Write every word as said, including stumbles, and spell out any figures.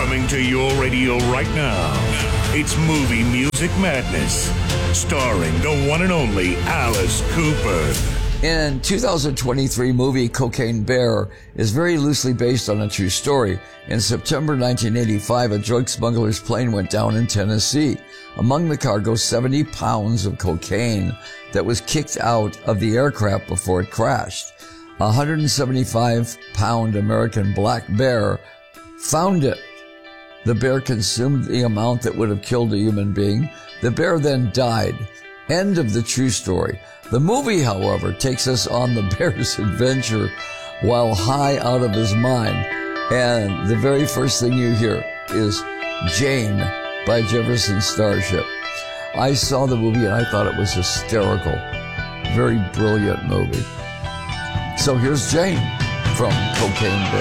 Coming to your radio right now, it's Movie Music Madness, starring the one and only Alice Cooper. In two thousand twenty-three movie Cocaine Bear is very loosely based on a true story. In September nineteen eighty-five, a drug smuggler's plane went down in Tennessee. Among the cargo, seventy pounds of cocaine that was kicked out of the aircraft before it crashed. A one hundred seventy-five pound American black bear found it. The bear consumed the amount that would have killed a human being. The bear then died. End of the true story. The movie, however, takes us on the bear's adventure while high out of his mind. And the very first thing you hear is Jane by Jefferson Starship. I saw the movie and I thought it was hysterical. Very brilliant movie. So here's Jane from Cocaine Bear.